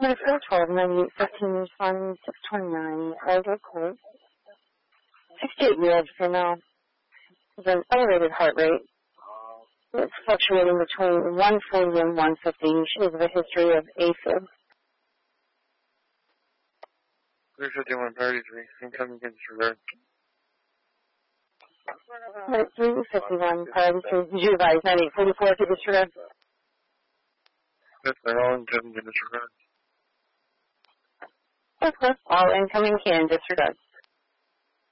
24, 12, 98, 15, responding 629, elder court. 68-year-old female with an elevated heart rate. It's fluctuating between 140 and 150. She has a history of AFib. 351 priority 3, incoming disregard. 351 priority 3, did you advise 9844 to disregard? Yes, they're all incoming disregard. Yes, sir. All incoming can disregard.